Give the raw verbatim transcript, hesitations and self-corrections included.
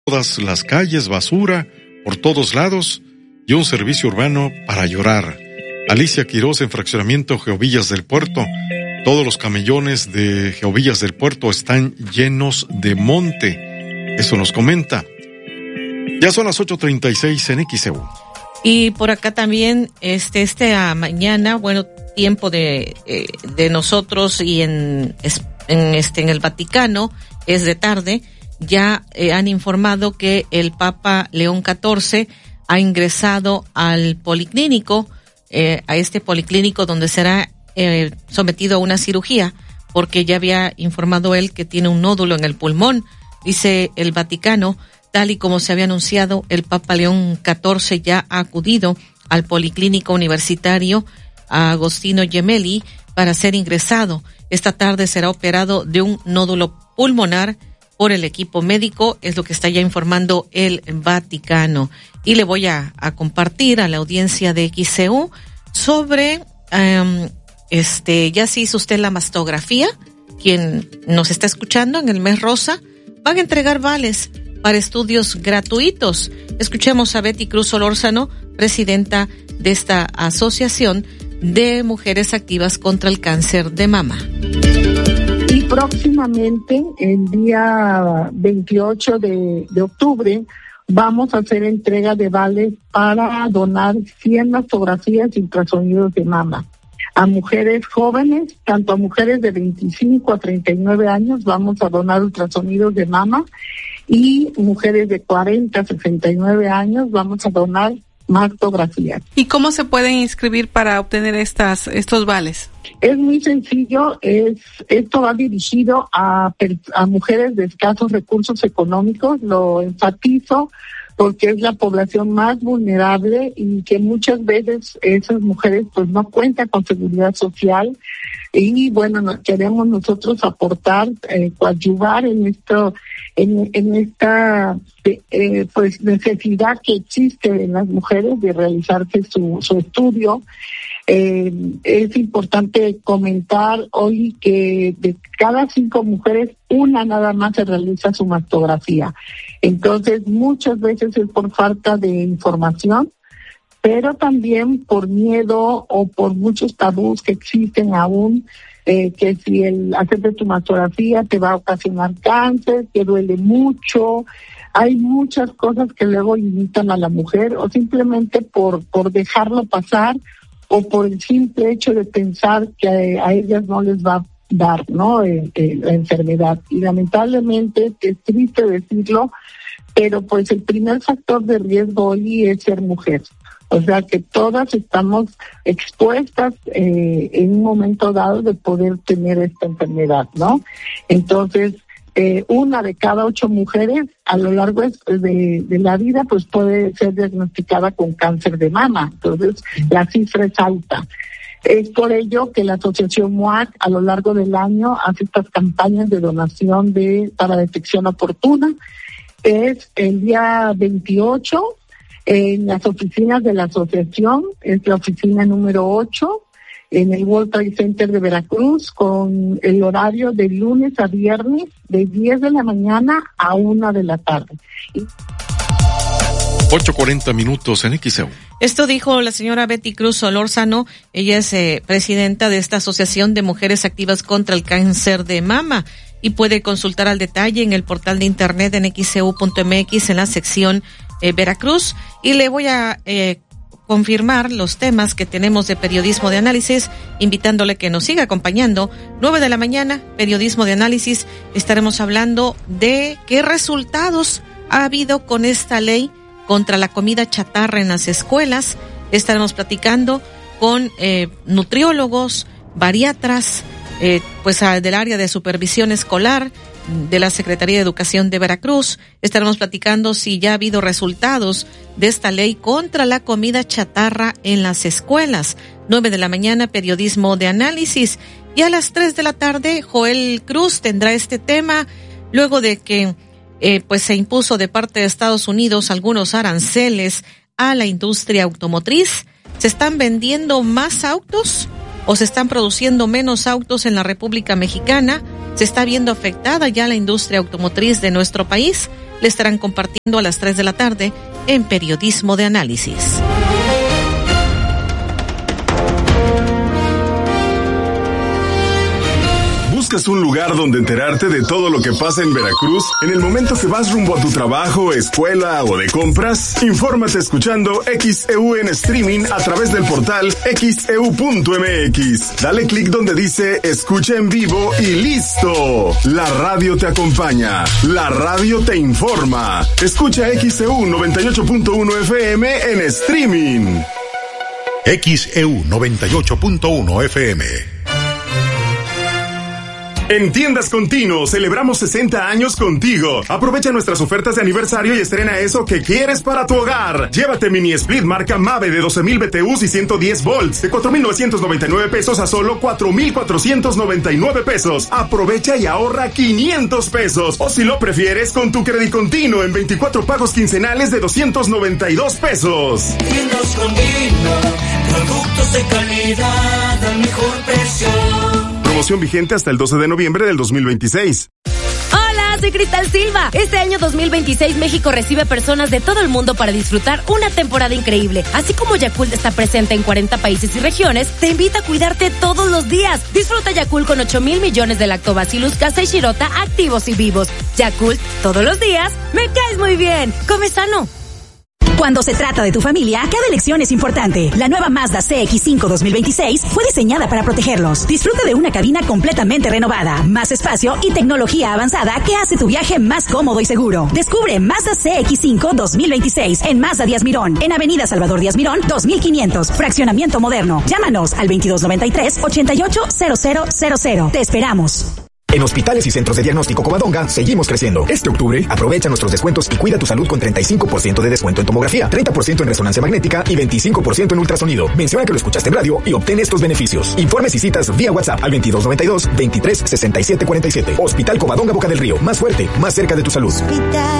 Todas las calles, basura, por todos lados, y un servicio urbano para llorar. Alicia Quiroz en Fraccionamiento Geovillas del Puerto. Todos los camellones de Geovillas del Puerto están llenos de monte. Eso nos comenta. Ya son las ocho treinta y seis en X E U. Y por acá también, este, este a mañana, bueno, tiempo de, eh, de nosotros y en, en este, en el Vaticano, es de tarde, ya eh, han informado que el Papa León catorce ha ingresado al policlínico, eh, a este policlínico donde será eh, sometido a una cirugía, porque ya había informado él que tiene un nódulo en el pulmón. Dice el Vaticano, tal y como se había anunciado, el Papa León catorce ya ha acudido al Policlínico Universitario Agostino Gemelli para ser ingresado. Esta tarde será operado de un nódulo pulmonar por el equipo médico, es lo que está ya informando el Vaticano. Y le voy a, a compartir a la audiencia de X E U sobre, um, este, ya se hizo usted la mastografía, quien nos está escuchando en el mes rosa, van a entregar vales para estudios gratuitos. Escuchemos a Betty Cruz Solórzano, presidenta de esta asociación de mujeres activas contra el cáncer de mama. Y próximamente, el día veintiocho de, de octubre, vamos a hacer entrega de vales para donar cien mastografías y ultrasonidos de mama a mujeres jóvenes, tanto a mujeres de veinticinco a treinta y nueve años, vamos a donar ultrasonidos de mama, y mujeres de cuarenta a sesenta y nueve años vamos a donar mastografías. ¿Y cómo se pueden inscribir para obtener estas estos vales? Es muy sencillo, es esto va dirigido a, a mujeres de escasos recursos económicos, lo enfatizo porque es la población más vulnerable y que muchas veces esas mujeres pues no cuentan con seguridad social. Y bueno, nos queremos nosotros aportar, eh, coadyuvar en esto, en, en esta eh, pues necesidad que existe en las mujeres de realizarse su, su estudio. Eh, es importante comentar hoy que de cada cinco mujeres, una nada más se realiza su mastografía. Entonces, muchas veces es por falta de información, pero también por miedo o por muchos tabús que existen aún, eh, que si el hacerte tu mastografía te va a ocasionar cáncer, que duele mucho. Hay muchas cosas que luego limitan a la mujer, o simplemente por, por dejarlo pasar, o por el simple hecho de pensar que a, a ellas no les va a dar, ¿no?, eh, eh, la enfermedad. Y lamentablemente, es triste decirlo, pero pues el primer factor de riesgo hoy es ser mujer. O sea que todas estamos expuestas eh, en un momento dado de poder tener esta enfermedad, ¿no? Entonces, eh, una de cada ocho mujeres a lo largo de, de la vida pues puede ser diagnosticada con cáncer de mama. Entonces, la cifra es alta. Es por ello que la Asociación M U A C a lo largo del año hace estas campañas de donación de para detección oportuna. Es el día veintiocho en las oficinas de la asociación, es la oficina número ocho, en el World Trade Center de Veracruz, con el horario de lunes a viernes, de diez de la mañana a una de la tarde. ocho cuarenta minutos en X E U. Esto dijo la señora Betty Cruz Solórzano, ella es eh, presidenta de esta Asociación de Mujeres Activas contra el Cáncer de Mama, y puede consultar al detalle en el portal de internet en x e u punto m x en la sección eh, Veracruz. Y le voy a eh, confirmar los temas que tenemos de periodismo de análisis, invitándole que nos siga acompañando. nueve de la mañana, periodismo de análisis, estaremos hablando de qué resultados ha habido con esta ley contra la comida chatarra en las escuelas. Estaremos platicando con eh, nutriólogos, bariatras, Eh, pues a, del área de supervisión escolar de la Secretaría de Educación de Veracruz. Estaremos platicando si ya ha habido resultados de esta ley contra la comida chatarra en las escuelas. nueve de la mañana, periodismo de análisis. Y a las tres de la tarde, Joel Cruz tendrá este tema, luego de que eh, pues se impuso de parte de Estados Unidos algunos aranceles a la industria automotriz. ¿Se están vendiendo más autos o se están produciendo menos autos en la República Mexicana? se está viendo afectada ya la industria automotriz de nuestro país. Le estarán compartiendo a las tres de la tarde en Periodismo de Análisis. ¿Buscas un lugar donde enterarte de todo lo que pasa en Veracruz en el momento que vas rumbo a tu trabajo, escuela o de compras? Infórmate escuchando X E U en streaming a través del portal x e u punto m x. Dale clic donde dice Escucha en vivo y ¡listo! La radio te acompaña. La radio te informa. Escucha X E U noventa y ocho punto uno F M en streaming. X E U noventa y ocho punto uno F M. En Tiendas Continuo celebramos sesenta años contigo. Aprovecha nuestras ofertas de aniversario y estrena eso que quieres para tu hogar. Llévate mini split marca Mave de doce mil B T Us y ciento diez volts de cuatro mil novecientos noventa y nueve pesos a solo cuatro mil cuatrocientos noventa y nueve pesos. Aprovecha y ahorra quinientos pesos. O si lo prefieres, con tu crédito continuo en veinticuatro pagos quincenales de doscientos noventa y dos pesos. Tiendas Continuo, productos de calidad al mejor precio. Promoción vigente hasta el doce de noviembre del dos mil veintiséis. Hola, soy Cristal Silva. Este año dos mil veintiséis México recibe personas de todo el mundo para disfrutar una temporada increíble. Así como Yakult está presente en cuarenta países y regiones, te invita a cuidarte todos los días. Disfruta Yakult con ocho mil millones de lactobacillus casei shirota activos y vivos. Yakult, todos los días, me caes muy bien. Come sano. Cuando se trata de tu familia, cada elección es importante. La nueva Mazda C X cinco dos mil veintiséis fue diseñada para protegerlos. Disfruta de una cabina completamente renovada, más espacio y tecnología avanzada que hace tu viaje más cómodo y seguro. Descubre Mazda C X cinco dos mil veintiséis en Mazda Díaz Mirón, en Avenida Salvador Díaz Mirón, dos mil quinientos, Fraccionamiento Moderno. Llámanos al veintidós noventa y tres, ochenta y ocho, cero cero cero cero. Te esperamos. En hospitales y centros de diagnóstico Covadonga seguimos creciendo. Este octubre aprovecha nuestros descuentos y cuida tu salud con treinta y cinco por ciento de descuento en tomografía, treinta por ciento en resonancia magnética y veinticinco por ciento en ultrasonido. Menciona que lo escuchaste en radio y obtén estos beneficios. Informes y citas vía WhatsApp al veintidós noventa y dos, veintitrés sesenta y siete cuarenta y siete. Hospital Covadonga Boca del Río. Más fuerte, más cerca de tu salud. Hospital